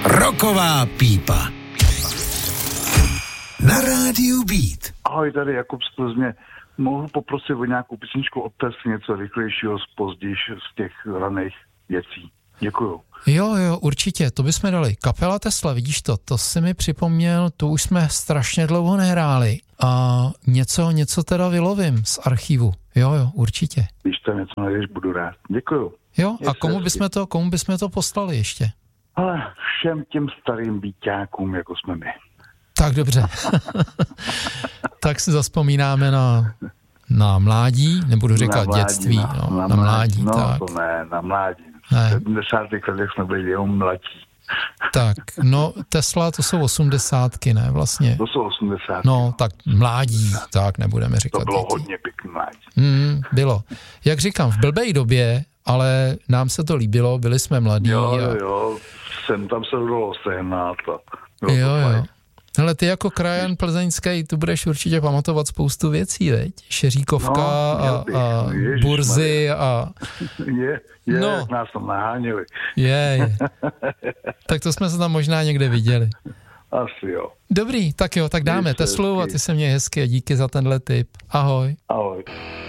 Rocková pípa. Na rádiu Beat. Ahoj, tady Jakub z Plzně. Mohu poprosit o nějakou písničku od Tesly, něco rychlejšího později z těch raných věcí. Děkuju. Jo, určitě, to bychom dali. Kapela Tesla, vidíš to si mi připomněl, to už jsme strašně dlouho nehráli. A něco teda vylovím z archivu. Jo, určitě. Když tam něco najdeš, budu rád. Děkuju. Jo, a komu bychom to poslali ještě? Ale všem těm starým býťákům, jako jsme my. Tak dobře. Tak si zazpomínáme na mládí, nebudu říkat dětství, na mládí. No tak. To ne, na mládí. Ne. V 70. letech jsme byli jenom mladí. Tak, no Tesla to jsou 80, ne vlastně. To jsou 80. No, tak mládí, tak nebudeme říkat. To bylo děti. hodně pěkný mládí. Bylo. Jak říkám, v blbej době, ale nám se to líbilo, byli jsme mladí. Jo, tam se dalo sehnat. Jo. Hele, ty jako krajan plzeňský, tu budeš určitě pamatovat spoustu věcí, veď? Šeříkovka a burzy a... Jak nás tam naháněli. Je. Tak to jsme se tam možná někde viděli. Asi jo. Dobrý, tak jo, tak dáme Teslu a ty se měj hezky a díky za tenhle tip. Ahoj. Ahoj.